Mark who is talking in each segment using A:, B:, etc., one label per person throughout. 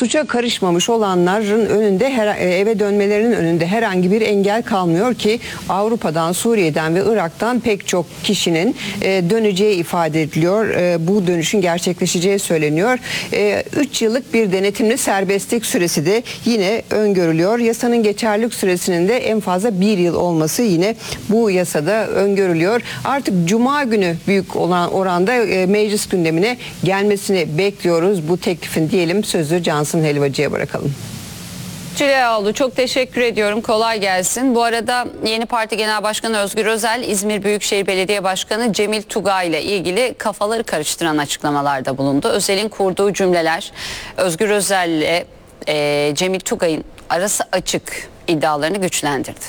A: suça karışmamış olanların önünde eve dönmelerinin önünde herhangi bir engel kalmıyor ki Avrupa'dan, Suriye'den ve Irak'tan pek çok kişinin döneceği ifade ediliyor. Bu dönüşün gerçekleşeceği söyleniyor. 3 yıllık bir denetimli serbestlik süresi de yine öngörülüyor. Yasanın geçerlilik süresinin de en fazla 1 yıl olması yine bu yasada öngörülüyor. Artık Cuma günü büyük olan oranda meclis gündemine gelmesini bekliyoruz. Bu teklifin diyelim sözü Cansın Helvacı'ya bırakalım.
B: Cilaoğlu, çok teşekkür ediyorum. Kolay gelsin. Bu arada Yeni Parti Genel Başkanı Özgür Özel, İzmir Büyükşehir Belediye Başkanı Cemil Tugay ile ilgili kafaları karıştıran açıklamalarda bulundu. Özel'in kurduğu cümleler Özgür Özel ile Cemil Tugay'ın arası açık iddialarını güçlendirdi.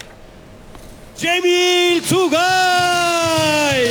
C: Cemil Tugay!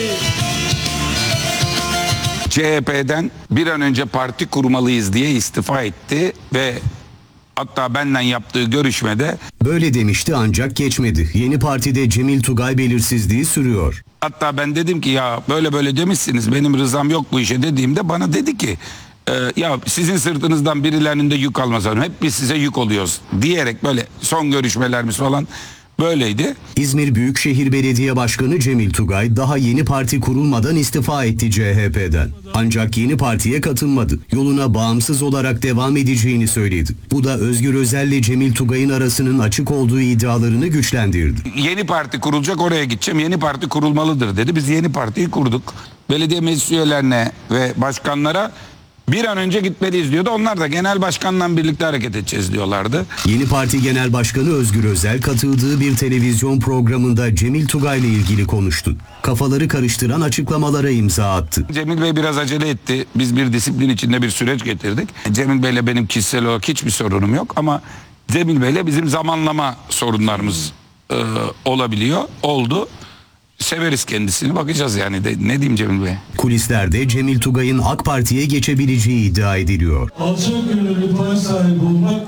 D: CHP'den bir an önce parti kurmalıyız diye istifa etti ve hatta benden yaptığı görüşmede
E: böyle demişti ancak geçmedi. Yeni partide Cemil Tugay belirsizliği sürüyor.
D: hatta ben dedim ki ya böyle demişsiniz, benim rızam yok bu işe dediğimde bana dedi ki ya sizin sırtınızdan birilerinin de yük almasın, hep biz size yük oluyoruz diyerek böyle son görüşmelerimiz falan böyleydi.
E: İzmir Büyükşehir Belediye Başkanı Cemil Tugay daha yeni parti kurulmadan istifa etti CHP'den. Ancak yeni partiye katılmadı. Yoluna bağımsız olarak devam edeceğini söyledi. Bu da Özgür Özel ile Cemil Tugay'ın arasının açık olduğu iddialarını güçlendirdi.
D: Yeni parti kurulacak, oraya gideceğim, yeni parti kurulmalıdır dedi. Biz yeni partiyi kurduk. Belediye meclis üyelerine ve başkanlara bir an önce gitmeliyiz diyordu. Onlar da genel başkanla birlikte hareket edeceğiz diyorlardı.
E: Yeni Parti Genel Başkanı Özgür Özel katıldığı bir televizyon programında Cemil Tugay ile ilgili konuştu. Kafaları karıştıran açıklamalara imza attı.
D: Cemil Bey biraz acele etti. Biz bir disiplin içinde bir süreç getirdik. Cemil Bey'le benim kişisel olarak hiçbir sorunum yok ama Cemil Bey'le bizim zamanlama sorunlarımız oldu. Severiz kendisini, bakacağız yani. Ne diyeyim Cemil Bey?
E: Kulislerde Cemil Tugay'ın AK Parti'ye geçebileceği iddia ediliyor.
C: Alçak gönüllü pay sahibi olmak.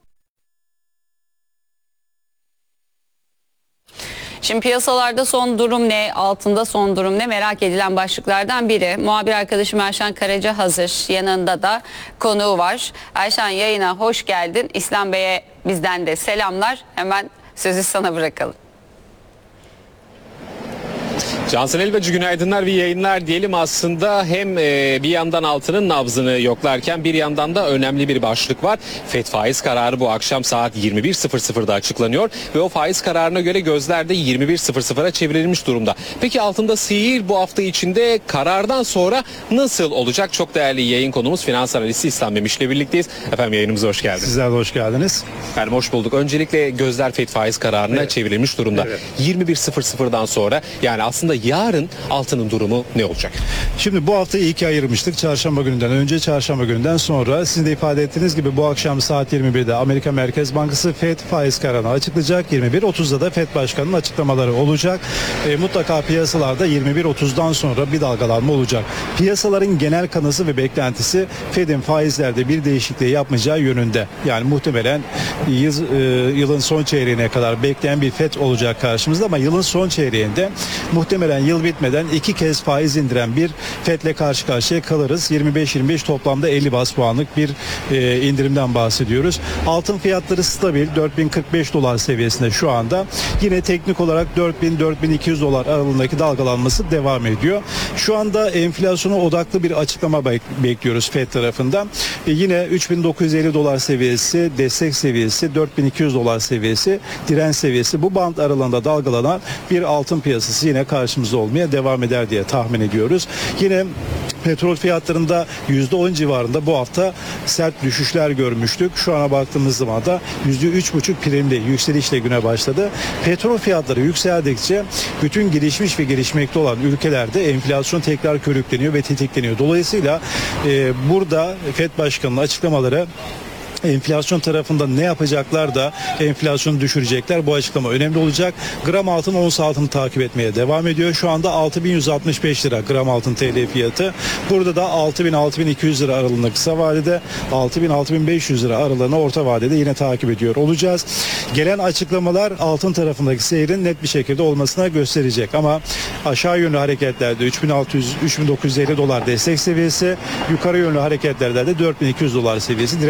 B: Şimdi piyasalarda son durum ne, altında son durum ne merak edilen başlıklardan biri. Muhabir arkadaşım Erşan Karaca hazır. Yanında da konuğu var. Erşan, yayına hoş geldin. İslam Bey'e bizden de selamlar. Hemen sözü sana bırakalım.
F: Cansın Elbacı, günaydınlar ve yayınlar diyelim. Aslında hem bir yandan altının nabzını yoklarken bir yandan da önemli bir başlık var. FED faiz kararı bu akşam saat 21.00'da açıklanıyor ve o faiz kararına göre gözler de 21.00'a çevrilmiş durumda. Peki altında seyir bu hafta içinde karardan sonra nasıl olacak? Çok değerli yayın konumuz finans analisti İslam Memiş'le birlikteyiz. Efendim, yayınımıza hoş geldiniz.
G: Sizler de hoş geldiniz.
F: Efendim, hoş bulduk. Öncelikle gözler FED faiz kararına çevrilmiş durumda.
G: Evet.
F: 21.00'dan sonra, yani aslında yarın altının durumu ne olacak?
G: Şimdi bu haftayı ikiye ayırmıştık. Çarşamba gününden önce, çarşamba gününden sonra. Sizin de ifade ettiğiniz gibi bu akşam saat 21'de Amerika Merkez Bankası FED faiz kararını açıklayacak. 21.30'da da FED Başkanı'nın açıklamaları olacak. Mutlaka piyasalarda 21.30'dan sonra bir dalgalanma olacak. Piyasaların genel kanısı ve beklentisi FED'in faizlerde bir değişikliği yapmayacağı yönünde. Yani muhtemelen yılın son çeyreğine kadar bekleyen bir FED olacak karşımızda ama yılın son çeyreğinde muhtemelen yıl bitmeden 2 kez faiz indiren bir FED'le karşı karşıya kalırız. 25-25 toplamda 50 bas puanlık bir indirimden bahsediyoruz. Altın fiyatları stabil, 4045 dolar seviyesinde şu anda. Yine teknik olarak 4000-4200 dolar aralığındaki dalgalanması devam ediyor. Şu anda enflasyona odaklı bir açıklama bekliyoruz FED tarafından. Yine 3950 dolar seviyesi destek seviyesi, 4200 dolar seviyesi direnç seviyesi, bu band aralığında dalgalanan bir altın piyasası yine karşımızda olmaya devam eder diye tahmin ediyoruz. Yine petrol fiyatlarında %10 civarında bu hafta sert düşüşler görmüştük. Şu ana baktığımız zaman da %3,5 primli yükselişle güne başladı. Petrol fiyatları yükseldikçe bütün gelişmiş ve gelişmekte olan ülkelerde enflasyon tekrar körükleniyor ve tetikleniyor. Dolayısıyla burada FED Başkanı'nın açıklamaları enflasyon tarafında ne yapacaklar da enflasyonu düşürecekler, bu açıklama önemli olacak. Gram altın, ons altını takip etmeye devam ediyor. Şu anda 6165 lira gram altın TL fiyatı. Burada da 6000-6200 lira aralığında kısa vadede, 6000-6500 lira aralığına orta vadede yine takip ediyor olacağız. Gelen açıklamalar altın tarafındaki seyrin net bir şekilde olmasına gösterecek ama aşağı yönlü hareketlerde 3600-3950 dolar destek seviyesi, yukarı yönlü hareketlerde de 4200 dolar seviyesi